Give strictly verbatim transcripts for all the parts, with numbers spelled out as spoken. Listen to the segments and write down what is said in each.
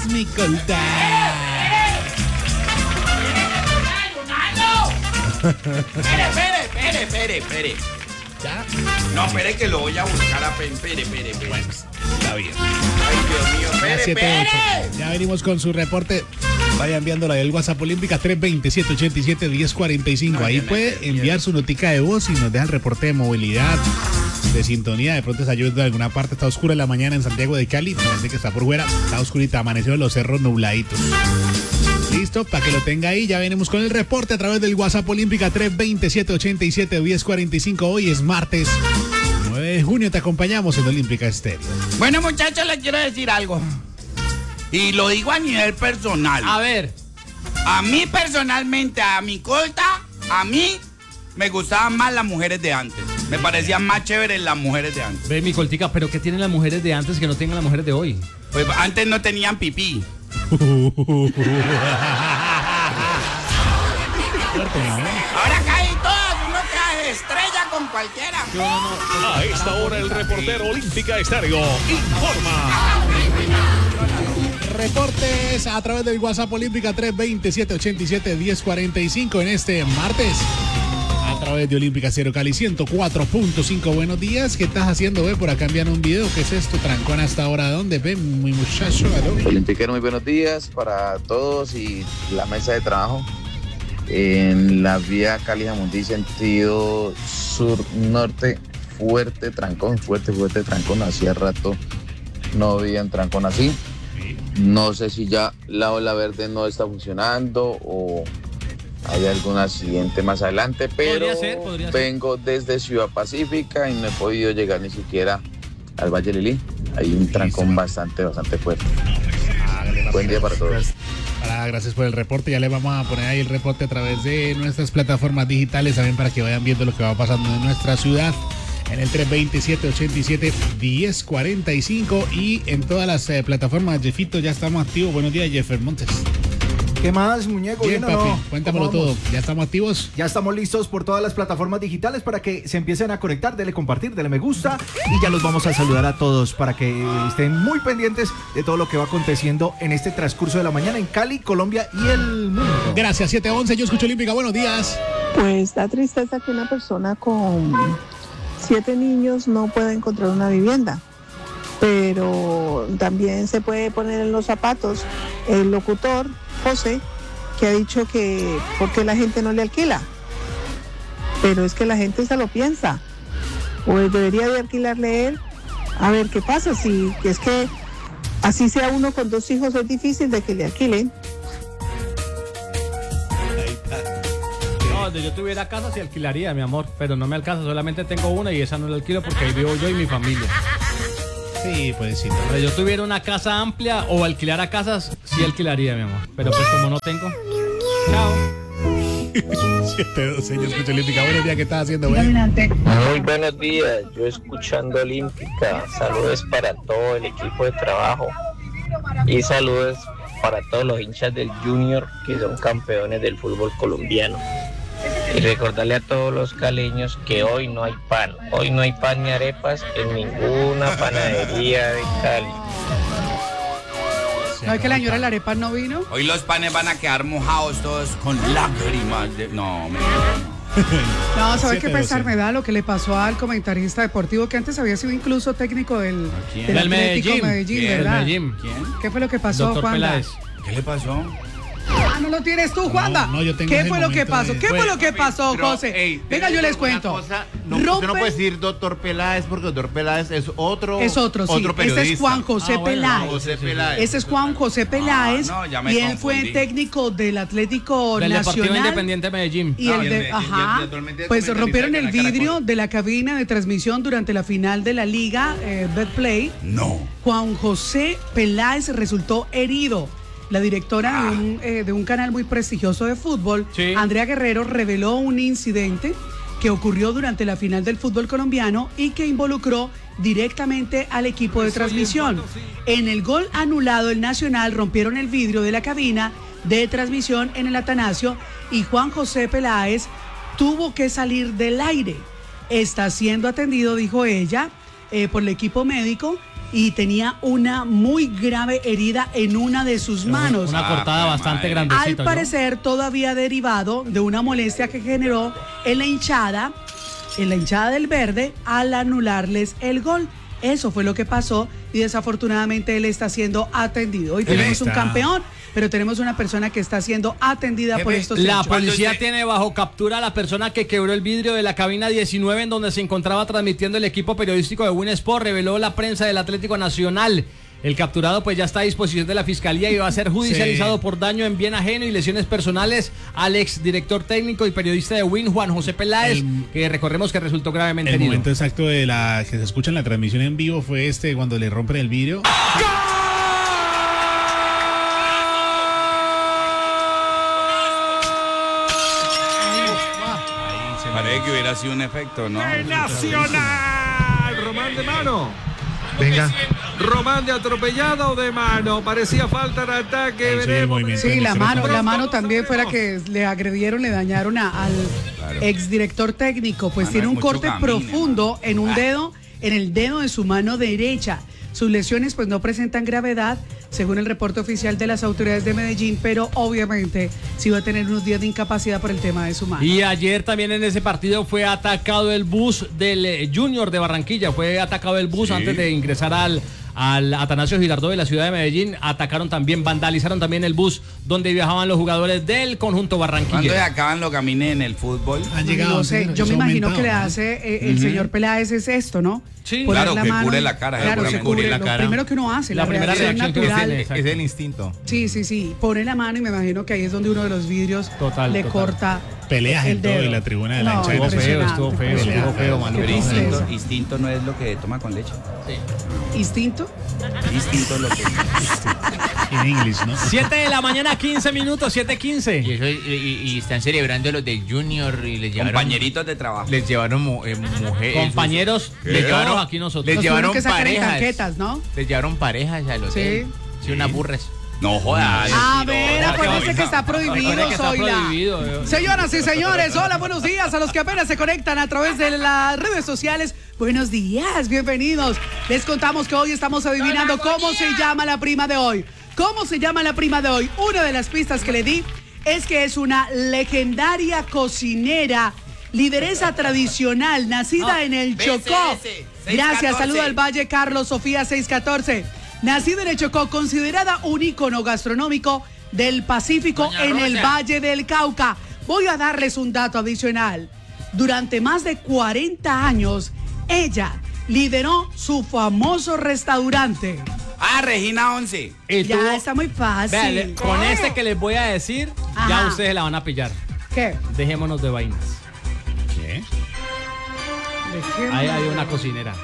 es mi colta. Espere, espere, espere, espere, espere. ¿Ya? No, espere que lo voy a buscar a Pen. Espere, espere, espere. Bueno, está bien. Ay, Dios mío, espere, siete, espere. ocho. Ya venimos con su reporte. Vaya enviándola del WhatsApp Olímpica tres veinte, siete ochenta y siete, diez cuarenta y cinco. No, Ahí ya me puede perdí. enviar su notica de voz y nos deja el reporte de movilidad, de sintonía. De pronto se ayuda de alguna parte. Está oscura la mañana en Santiago de Cali. Parece que está por fuera. Está oscurita. Amaneció en los cerros nubladitos. Listo, para que lo tenga ahí. Ya venimos con el reporte a través del WhatsApp Olímpica tres veinte, siete ochenta y siete, diez cuarenta y cinco. Hoy es martes nueve de junio. Te acompañamos en Olímpica Estéreo. Bueno, muchachos, les quiero decir algo. Y lo digo a nivel personal. A ver. A mí personalmente, a mi colta, a mí me gustaban más las mujeres de antes. Me parecían más chéveres las mujeres de antes. Ve, mi coltica, pero ¿qué tienen las mujeres de antes que no tienen las mujeres de hoy? Pues antes no tenían pipí. Ahora caen todas, uno cae estrella con cualquiera. A esta hora el reportero Olímpica Estéreo informa. Reportes a través del WhatsApp Olímpica tres veinte, siete ochenta y siete, diez cuarenta y cinco en este martes. A través de Olímpica Cero Cali ciento cuatro punto cinco. Buenos días, ¿qué estás haciendo? Ve por acá enviando un video. ¿Qué es esto? Trancón hasta ahora. ¿Dónde? Ve, mi muchacho. ¿Aló? Olimpiquero, muy buenos días para todos y la mesa de trabajo. En la vía Cali-Jamundí, sentido sur-norte, fuerte trancón, fuerte, fuerte trancón. Hacía rato no había un trancón así. No sé si ya la ola verde no está funcionando o hay algún accidente más adelante, pero Podría ser, podría ser. vengo desde Ciudad Pacífica y no he podido llegar ni siquiera al Valle Lilí. Hay un trancón bastante, bastante fuerte. Buen día para todos. Ah, gracias por el reporte. Ya le vamos a poner ahí el reporte a través de nuestras plataformas digitales también para que vayan viendo lo que va pasando en nuestra ciudad. En el tres veinte, siete ochenta y siete, diez cuarenta y cinco y en todas las eh, plataformas. Jeffito, ya estamos activos. Buenos días, Jeffer Montes. ¿Qué más, muñeco? Bien, ¿Bien o papi, no? cuéntamelo ¿Cómo todo. vamos? ¿Ya estamos activos? Ya estamos listos por todas las plataformas digitales para que se empiecen a conectar. Dele compartir, dele me gusta y ya los vamos a saludar a todos para que estén muy pendientes de todo lo que va aconteciendo en este transcurso de la mañana en Cali, Colombia y el mundo. Gracias, siete once. Yo escucho Olímpica. Buenos días. Pues da tristeza que una persona con siete niños no pueda encontrar una vivienda, pero también se puede poner en los zapatos el locutor José, que ha dicho que por qué la gente no le alquila, pero es que la gente se lo piensa, pues debería de alquilarle él, a ver qué pasa, si es que así sea uno con dos hijos es difícil de que le alquilen. No, donde yo tuviera casa sí alquilaría, mi amor, pero no me alcanza, solamente tengo una y esa no la alquilo porque ahí vivo yo y mi familia. Sí, pues sí. Pero yo tuviera una casa amplia o alquilara casas, sí alquilaría, mi amor. Pero pues como no tengo. Chao. siete doce. Yo escucho Olímpica. Buenos días, ¿qué estás haciendo, güey? Muy buenos días, yo escuchando Olímpica, saludos para todo el equipo de trabajo y saludos para todos los hinchas del Junior que son campeones del fútbol colombiano. Y recordarle a todos los caleños que hoy no hay pan, hoy no hay pan ni arepas en ninguna panadería de Cali. ¿No es que la señora de la arepa no vino? Hoy los panes van a quedar mojados todos con lágrimas de... No, me... No, ¿sabes qué siete pesar doce. me da lo que le pasó al comentarista deportivo que antes había sido incluso técnico del, quién? del Del Atlético Medellín. Medellín, ¿Quién? El ¿verdad? Medellín. ¿Quién? ¿Qué fue lo que pasó, Doctor Juanda? Peláez. ¿Qué le pasó? Ah, no lo tienes tú, Juanda. No, no, yo tengo ¿Qué ese fue lo que momento pasó? de- ¿Qué fue Bueno, lo que pasó, Pero, José? ey, Venga, yo te les digo una cuento. cosa, no, usted no Rompe- puede decir doctor Peláez porque doctor Peláez es otro Es otro, sí. otro periodista. Ese es Juan José Ah, bueno, Peláez. José Peláez. Ese es Juan José Peláez. Ah, no, ya me y él fue confundí. técnico del Atlético Del Deportivo Nacional. Independiente de Medellín. Y No, el y el de, Medellín, ajá, y actualmente es pues comentarista rompieron el de Caracol. vidrio de la cabina de transmisión durante la final de la liga eh, Betplay. No. Juan José Peláez resultó herido. La directora de, un, eh, de un canal muy prestigioso de fútbol, Sí. Andrea Guerrero, reveló un incidente que ocurrió durante la final del fútbol colombiano y que involucró directamente al equipo de transmisión. En el gol anulado, el Nacional rompieron el vidrio de la cabina de transmisión en el Atanasio y Juan José Peláez tuvo que salir del aire. Está siendo atendido, dijo ella, eh, por el equipo médico y tenía una muy grave herida en una de sus manos. Una cortada Ah, bastante madre. grandecita. Al ¿no? parecer, todo había derivado de una molestia que generó en la hinchada, en la hinchada del Verde, al anularles el gol. Eso fue lo que pasó y desafortunadamente él está siendo atendido. Hoy Él tenemos un está- campeón, pero tenemos una persona que está siendo atendida por Jefe, estos La hechos. policía usted- tiene bajo captura a la persona que quebró el vidrio de la cabina diecinueve en donde se encontraba transmitiendo el equipo periodístico de Win Sport, reveló la prensa del Atlético Nacional. El capturado pues ya está a disposición de la fiscalía y va a ser judicializado Sí. por daño en bien ajeno y lesiones personales al ex director técnico y periodista de Win, Juan José Peláez, El- que recordemos que resultó gravemente El herido. momento exacto de la que se escucha en la transmisión en vivo fue este cuando le rompen el vidrio. Parece que hubiera sido un efecto, ¿no? Nacional. Román de mano. Venga. Román de atropellada o de mano. Parecía falta de ataque. Ahí se ve el Veremos. movimiento. Sí, la Mister mano, Osvaldo. la mano también fuera que le agredieron, le dañaron a- al exdirector técnico, pues Mano, tiene es un mucho corte camine, profundo en un Ah. dedo, en el dedo de su mano derecha. Sus lesiones pues no presentan gravedad, según el reporte oficial de las autoridades de Medellín, pero obviamente sí va a tener unos días de incapacidad por el tema de su mano. Y ayer también en ese partido fue atacado el bus del eh, Junior de Barranquilla. Fue atacado el bus Sí. antes de ingresar al, al Atanasio Girardot de la ciudad de Medellín. Atacaron también, vandalizaron también el bus donde viajaban los jugadores del conjunto ¿Cuándo se Barranquilla. acaban los camines en el fútbol? Han llegado. No sé, sí, yo eso me ha imagino que le aumentado, ¿no? hace eh, el Ujú. señor Peláez es esto, ¿no? Sí. Poner Claro, la que mano cubre y- la cara, Claro, se seguramente. cubre La lo cara. primero que uno hace, la, La primera reacción reacción que natural. tiene. Es el, es el instinto. Sí, sí, sí. Pone la mano y me imagino que ahí es donde uno de los vidrios Total, le total. corta. Peleas el en todo dedo. y la tribuna de la No, hinchada. Estuvo feo, impresionante, estuvo feo, estuvo impresionante. feo, Manu. Qué Pero tristeza. instinto, instinto no es lo que toma con leche. ¿Instinto? Instinto es lo que... En inglés, ¿no? siete de la mañana, quince minutos, siete Y, quince. eso, y, y- y están celebrando los del Junior y les llevaron. Compañeritos de trabajo. Les llevaron mu- eh, mujeres. Compañeros ¿Qué? de Les llevaron- todos aquí nosotros. Les Los llevaron tuvieron que sacar en parejas. tanquetas, ¿no? Les llevaron parejas al hotel. Sí. Sí, unas burras. No jodas. A ver, no, acuérdense no, que está Recuerde prohibido, que está Zoila. prohibido, eh. Señoras y señores, hola, buenos días a los que apenas se conectan a través de las redes sociales. Buenos días, bienvenidos. Les contamos que hoy estamos adivinando cómo se llama la prima de hoy. ¿Cómo se llama la prima de hoy? Una de las pistas que le di es que es una legendaria cocinera, lideresa tradicional, nacida No, en el B C Chocó. S, seis Gracias, catorce. saludo al Valle Carlos Sofía seis catorce. Nacida en el Chocó, considerada un ícono gastronómico del Pacífico Doña en el Rosa. Valle del Cauca. Voy a darles un dato adicional. Durante más de cuarenta años, ella lideró su famoso restaurante. Ah, Regina once. Y Ya tuvo- está muy fácil. Vea, le- con este que les voy a decir, ya Ajá. ustedes la van a pillar. ¿Qué? Dejémonos de vainas. ¿Qué? Dejémoslo. Ahí hay una cocinera.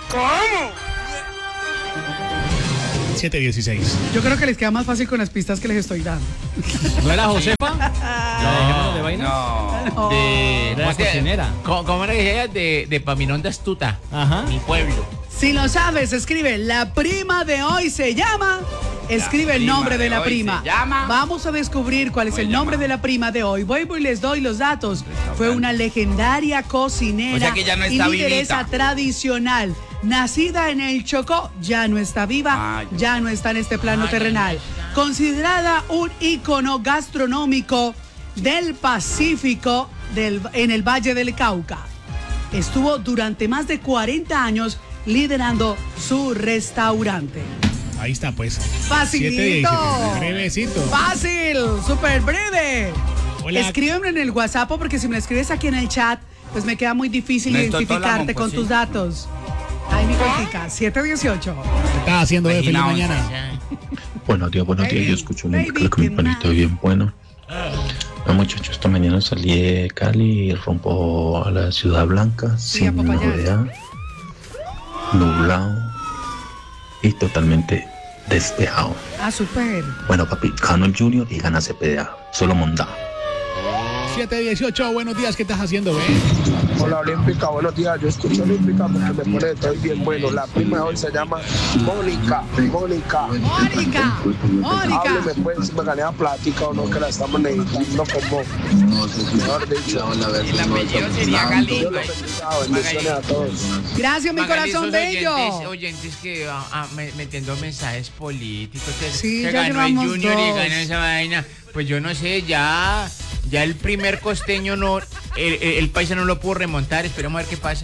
siete dieciséis. Yo creo que les queda más fácil con las pistas que les estoy dando. ¿No era Josefa? ¿La dejémonos de vainas? No. De, Era ¿cómo se- cocinera. ¿Cómo, cómo era que decía? De, de Paminón de Astuta. Ajá. Mi pueblo. Si lo sabes, escribe la prima de hoy se llama. Escribe el prima nombre de, de la hoy prima. se llama. Vamos a descubrir cuál es ¿Cómo el se nombre llama? de la prima de hoy. Voy y les doy los datos. Fue una legendaria cocinera O sea que ya no está y lideresa vivita. tradicional. Nacida en el Chocó, ya no está viva, Ah, ya. ya no está en este plano terrenal. Considerada un ícono gastronómico del Pacífico del, en el Valle del Cauca. Estuvo durante más de cuarenta años liderando su restaurante. Ahí está, pues. Facilito. siete diecisiete. Brevecito. Fácil, súper breve. Hola. Escríbeme en el WhatsApp porque si me lo escribes aquí en el chat, pues me queda muy difícil Néstor identificarte Tolamón, con pues, tus sí. datos. Ay, mi cortica, siete dieciocho. ¿Qué estás haciendo de feliz Regina once. mañana? Buenos días, buenos días. Baby, Yo escucho un baby, creo que mi qué panito mal. es bien bueno. No, muchachos, esta mañana salí de Cali y rumbo a la Ciudad Blanca Sí, a sin Popayán. novedad, nublado y totalmente despejado. Ah, súper. Bueno, papi, ganó el Junior y gana C P D A. Solo mondá. siete dieciocho, buenos días, ¿qué estás haciendo, ve? Hola Olímpica, buenos días. Yo escucho Olímpica porque me pone todo bien bueno. La prima de hoy se llama Mónica. Mónica. Mónica. Mónica. Hábleme pues si me gané la plática o no, que la estamos necesitando como. Mejor dicho. El apellido sería Galindo. Bendiciones a todos. Gracias, mi Magali, corazón esos bello. Oyentes, oyentes que ah, ah, me- metiendo mensajes políticos. Que, Sí, que ya ganó el llevamos Junior y dos. ganó esa vaina. Pues yo no sé, ya. Ya el primer costeño no. El, el, el paisa no lo pudo remontar. Esperemos a ver qué pasa.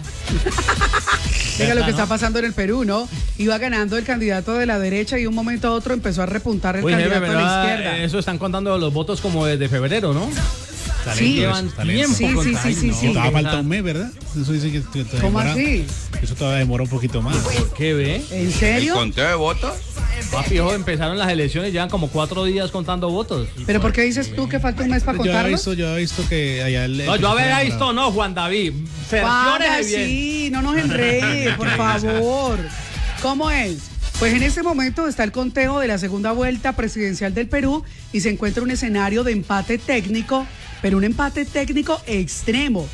Mira lo que está pasando en el Perú, ¿no? Iba ganando el candidato de la derecha y de un momento a otro empezó a repuntar el Uy, jefe, candidato de pero, la ah, izquierda. eso están contando los votos como desde febrero, ¿no? Sí. Llevan Talento. tiempo Sí, con- sí, sí, Ay, sí, no. sí. Todavía falta un mes, ¿verdad? Eso dice que, que todavía ¿Cómo demora- así? Eso todavía demora un poquito más. ¿Por qué ve? ¿En ¿El serio? conteo de votos? Papi, ojo, empezaron las elecciones, llevan como cuatro días contando votos. ¿Pero por qué dices tú que falta un mes para Yo había contarlos? visto, yo había visto que allá el, No, yo había visto, no, Juan David. Juana, Cerciórese bien. sí, no nos enredes, por favor. ¿Cómo es? Pues en este momento está el conteo de la segunda vuelta presidencial del Perú y se encuentra un escenario de empate técnico, pero un empate técnico extremo,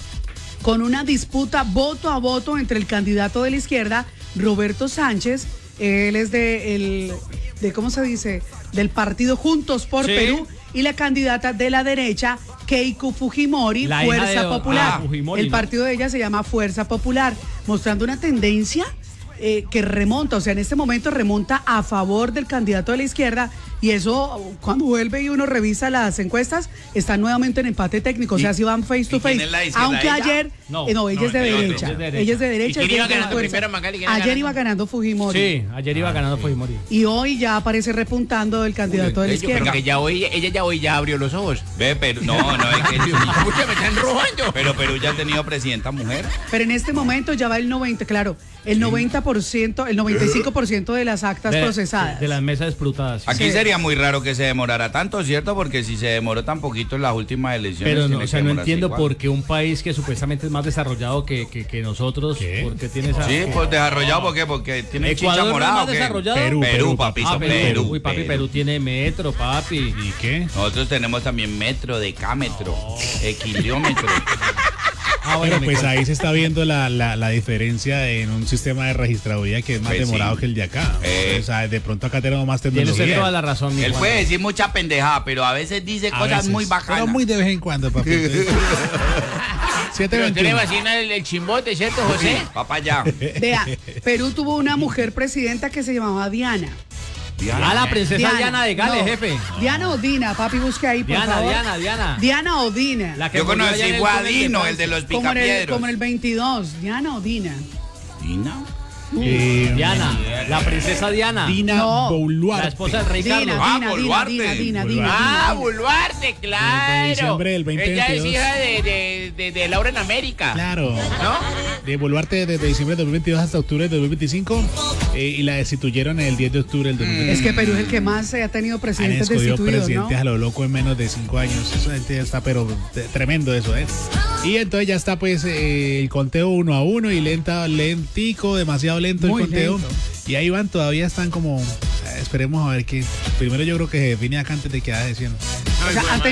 con una disputa voto a voto entre el candidato de la izquierda, Roberto Sánchez, él es de, el, de ¿cómo se dice? Del partido Juntos por Sí. Perú, y la candidata de la derecha, Keiko Fujimori, La hija Fuerza de- Popular. ah, Fujimori, el ¿no? partido de ella se llama Fuerza Popular, mostrando una tendencia eh, que remonta, o sea, en este momento remonta a favor del candidato de la izquierda, y eso, cuando vuelve y uno revisa las encuestas, está nuevamente en empate técnico, o sea, si van face to y quién face. es la izquierda, Aunque ella? ayer, No, eh, no, ella no, es de ella es de derecha, derecha. ella es de derecha. ¿Y quién ella iba es de la ganando fuerza. primero, Magali? ¿Quién iba Ayer ganando? iba ganando Fujimori. Sí, ayer iba ganando Fujimori. Y hoy ya aparece repuntando el candidato de la Yo creo izquierda. que ya hoy, ella ya hoy ya abrió los ojos. Ve, pero no, no, es que Escucha, me están robando. pero Perú ya ha tenido presidenta mujer. Pero en este momento ya va el noventa, claro, el noventa por ciento, el noventa y cinco por ciento de las actas De- procesadas. De las mesas escrutadas. sí. Aquí Sí. sería muy raro que se demorara tanto, ¿cierto? Porque si se demoró tan poquito en las últimas elecciones. Pero no, tiene o sea, que no demorarse entiendo igual. por qué un país que supuestamente es más desarrollado que, que, que nosotros, ¿Qué? porque tiene esa... Sí, pues desarrollado, ¿por qué? Porque tiene ¿Ecuador chicha no es morada. más ¿o qué? desarrollado? Perú, Perú, Perú, papi, Ah, son Perú, Perú. Uy, papi, Perú tiene metro, papi. ¿Y qué? Nosotros tenemos también metro, decámetro, equiliómetro. Ah, bueno, Pero mi pues co- ahí se está viendo la, la, la diferencia en un sistema de registraduría que es más Pues sí. demorado que el de acá. Eh. O sea, de pronto acá tenemos más Tiene usted toda tecnología. la razón, mi Él Juan. puede decir mucha pendejada, pero a veces dice A cosas veces, muy bacanas. Pero muy de vez en cuando, papi. siete Pero usted le veintiuno. vacina el, el chimbote, ¿cierto, José? Va para allá. Vea, Perú tuvo una mujer presidenta que se llamaba Diana. Ah, la princesa Diana, de Gales, no, jefe. Diana o Dina, papi, busque ahí, por Diana, favor. Diana, Diana. Diana o Dina. La que Yo murió allá conocí en el fue a túnel de Dino, Francia. el de los como en, el, picapiedros. como en el veintidós. Diana o Dina. ¿Dina? Eh, Diana, la princesa Diana. Dina No. Boluarte. La esposa del rey Dina, Carlos. Ah, Dina, Dina, Boluarte. Dina, Dina, Boluarte. Dina, Ah, Dina. Boluarte, claro. De diciembre del veinte Ella es veintidós. hija de, de, de, de Laura en América. Claro. ¿No? De Boluarte desde diciembre de dos mil veintidós hasta octubre de dos mil veinticinco eh, y la destituyeron el diez de octubre del dos mil veinticinco. Es que Perú es el que más eh, ha tenido Han presidentes escogido destituidos, presidentes ¿no? a lo loco en menos de cinco años. Eso gente ya está, pero t- tremendo eso, ¿eh? Y entonces ya está pues eh, el conteo uno a uno y lenta, lentico, demasiado lento Muy el conteo. lento. Y ahí van, todavía están como, eh, esperemos a ver qué. Primero yo creo que se define acá antes de que haga decisión. O sea, han